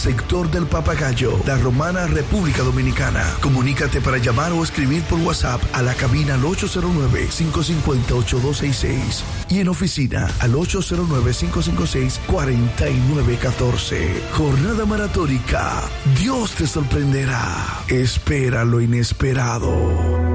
sector del Papagayo, La Romana, República Dominicana. Comunícate para llamar o escribir por WhatsApp a la cabina al 809-550-8266 y en oficina al 809-556-4914. Jornada maratónica. Dios te sorprenderá. Espera lo inesperado.